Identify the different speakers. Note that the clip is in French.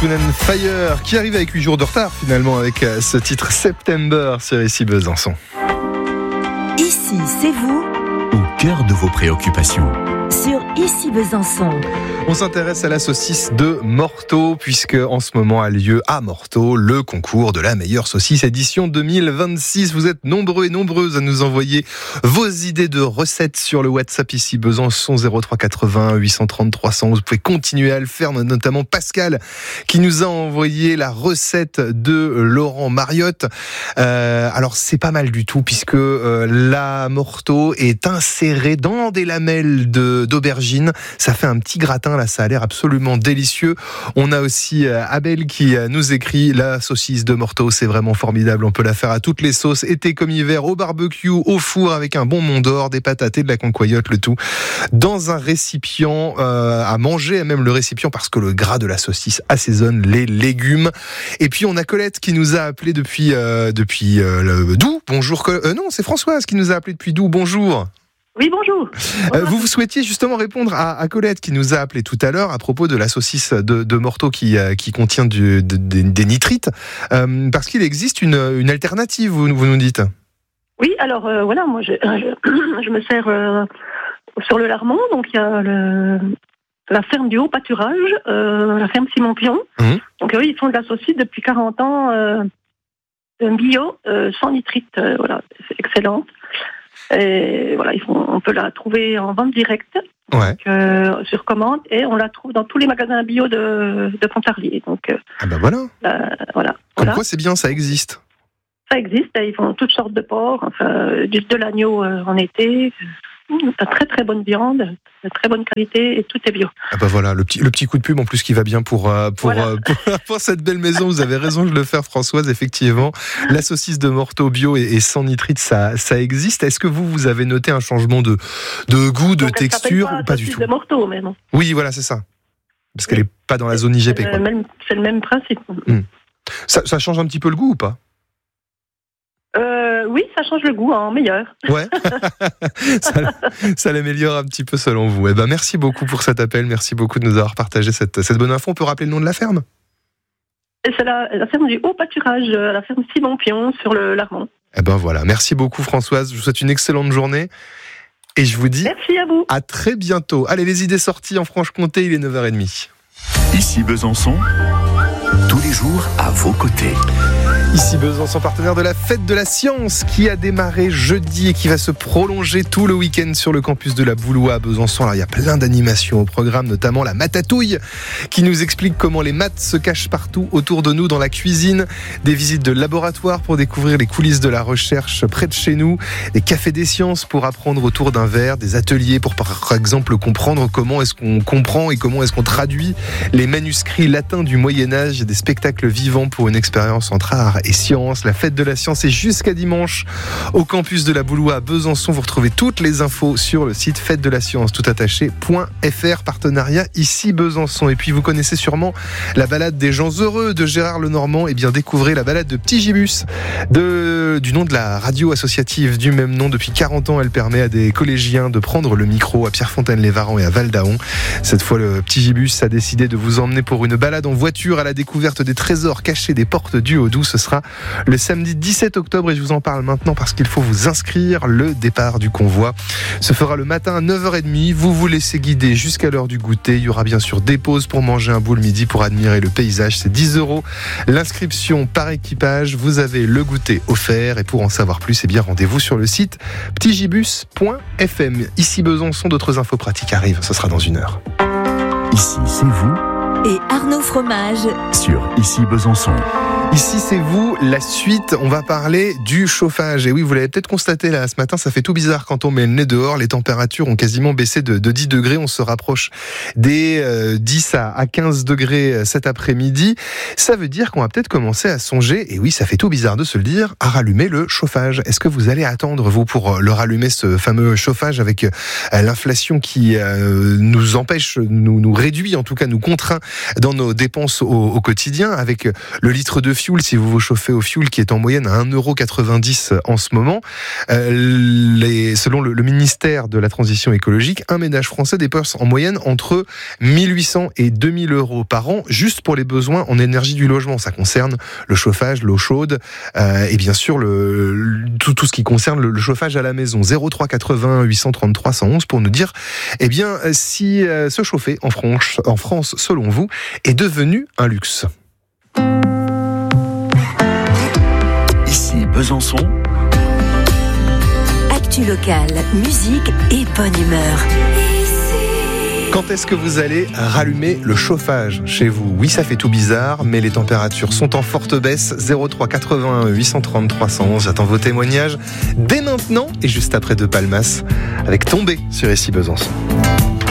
Speaker 1: Earth, Wind & Fire qui arrive avec 8 jours de retard finalement avec ce titre September sur Ici Besançon.
Speaker 2: Ici, c'est vous,
Speaker 3: au cœur de vos préoccupations.
Speaker 2: sur Ici Besançon.
Speaker 1: On s'intéresse à la saucisse de Morteau puisque en ce moment a lieu à Morteau le concours de la meilleure saucisse édition 2026. Vous êtes nombreux et nombreuses à nous envoyer vos idées de recettes sur le WhatsApp Ici Besançon 03 80 830 311. Vous pouvez continuer à le faire, notamment Pascal qui nous a envoyé la recette de Laurent Mariotte. Alors c'est pas mal du tout puisque la Morteau est insérée dans des lamelles d'aubergine. Ça fait un petit gratin. Là, ça a l'air absolument délicieux. On a aussi Abel qui nous écrit la saucisse de Morteau, c'est vraiment formidable. On peut la faire à toutes les sauces, été comme hiver, au barbecue, au four, avec un bon Mont d'Or, des patates et de la concoyote, le tout dans un récipient à manger, même le récipient parce que le gras de la saucisse assaisonne les légumes. Et puis on a Colette qui nous a appelé depuis le Doubs. Bonjour. Non, c'est Françoise qui nous a appelé depuis Doubs. Bonjour.
Speaker 4: Oui, bonjour.
Speaker 1: Vous souhaitiez justement répondre à Colette qui nous a appelé tout à l'heure à propos de la saucisse de Morteau qui contient des nitrites, parce qu'il existe une alternative, vous nous dites.
Speaker 4: Oui, alors voilà, moi je me sers sur le Larmont, donc il y a la ferme du Haut Pâturage, la ferme Simon Pion. Mmh. Donc eux, ils font de la saucisse depuis 40 ans, bio, sans nitrite, voilà, c'est excellent. Et voilà, on peut la trouver en vente directe,
Speaker 1: ouais.
Speaker 4: Donc, sur commande, et on la trouve dans tous les magasins bio de Pontarlier. Donc,
Speaker 1: ah ben voilà.
Speaker 4: Voilà.
Speaker 1: Comme quoi c'est bien, ça existe.
Speaker 4: Ça existe, et ils font toutes sortes de porcs, enfin, de l'agneau en été. De très très bonne viande, de très bonne qualité et tout est bio.
Speaker 1: Ah bah voilà, le petit coup de pub en plus qui va bien pour cette belle maison. Vous avez raison de le faire, Françoise, effectivement. La saucisse de Morteau bio et sans nitrite, ça existe. Est-ce que vous avez noté un changement de goût, de texture ou pas du tout?
Speaker 4: De Morteau, mais non.
Speaker 1: Oui, voilà, c'est ça. Parce qu'elle n'est pas dans la zone IGP.
Speaker 4: C'est le même principe.
Speaker 1: Ça change un petit peu le goût ou pas?
Speaker 4: Oui, ça change le goût en meilleur. Ouais.
Speaker 1: ça l'améliore un petit peu selon vous. Eh ben, merci beaucoup pour cet appel. Merci beaucoup de nous avoir partagé cette bonne info. On peut rappeler le nom de la ferme?
Speaker 4: C'est la ferme du Haut Pâturage, la ferme Simon Pion sur le Larmont.
Speaker 1: Eh ben voilà. Merci beaucoup, Françoise. Je vous souhaite une excellente journée. Et je vous dis
Speaker 4: merci à vous.
Speaker 1: À très bientôt. Allez, les idées sorties en Franche-Comté, il est 9h30.
Speaker 3: Ici Besançon, tous les jours à vos côtés.
Speaker 1: Ici Besançon, partenaire de la Fête de la Science qui a démarré jeudi et qui va se prolonger tout le week-end sur le campus de la Boulois à Besançon. Alors il y a plein d'animations au programme, notamment la matatouille qui nous explique comment les maths se cachent partout autour de nous dans la cuisine, des visites de laboratoire pour découvrir les coulisses de la recherche près de chez nous, des cafés des sciences pour apprendre autour d'un verre, des ateliers pour par exemple comprendre comment est-ce qu'on comprend et comment est-ce qu'on traduit les manuscrits latins du Moyen-Âge, des spectacles vivants pour une expérience entre art et science. La Fête de la Science est jusqu'à dimanche au campus de la Boulois à Besançon. Vous retrouvez toutes les infos sur le site fête-de-la-science.fr, partenariat Ici Besançon. Et puis vous connaissez sûrement la balade des gens heureux de Gérard Lenormand. Et bien découvrez la balade de Petit Gibus du nom de la radio associative du même nom. Depuis 40 ans, elle permet à des collégiens de prendre le micro à Pierrefontaine-les-Varans et à Val-d'Aon. Cette fois, le Petit Gibus a décidé de vous emmener pour une balade en voiture à la découverte des trésors cachés des portes du Haut-Doubs. Ce sera le samedi 17 octobre et je vous en parle maintenant parce qu'il faut vous inscrire. Le départ du convoi se fera le matin à 9h30. Vous vous laissez guider jusqu'à l'heure du goûter. Il y aura bien sûr des pauses pour manger un bout le midi, pour admirer le paysage. C'est 10 € l'inscription par équipage. Vous avez le goûter offert et pour en savoir plus, eh bien rendez-vous sur le site petitgibus.fm. Ici Besançon, d'autres infos pratiques arrivent. Ce sera dans 1 heure.
Speaker 3: Ici, c'est vous.
Speaker 2: Et Arnaud Fromage
Speaker 3: Sur Ici Besançon.
Speaker 1: Ici, c'est vous, la suite, on va parler du chauffage. Et oui, vous l'avez peut-être constaté là, ce matin, ça fait tout bizarre quand on met le nez dehors. Les températures ont quasiment baissé de 10 degrés. On se rapproche des 10 à 15 degrés cet après-midi. Ça veut dire qu'on va peut-être commencer à songer, et oui, ça fait tout bizarre de se le dire, à rallumer le chauffage. Est-ce que vous allez attendre, vous, pour le rallumer, ce fameux chauffage, avec l'inflation qui nous empêche, nous réduit, en tout cas nous contraint dans nos dépenses au quotidien, avec le litre de fioul, si vous vous chauffez au fioul, qui est en moyenne à 1,90 € en ce moment. Selon le ministère de la Transition écologique, un ménage français dépense en moyenne entre 1800 et 2000 € par an, juste pour les besoins en énergie du logement. Ça concerne le chauffage, l'eau chaude, et bien sûr tout ce qui concerne le chauffage à la maison. 03 80 833 111 pour nous dire, si se chauffer en France, selon vous, est devenu un luxe.
Speaker 3: Ici Besançon.
Speaker 2: Actu locale, musique et bonne humeur.
Speaker 1: Quand est-ce que vous allez rallumer le chauffage chez vous ? Oui, ça fait tout bizarre, mais les températures sont en forte baisse. 03 81 833 111. J'attends vos témoignages dès maintenant et juste après De Palmas avec Tombé sur Ici Besançon.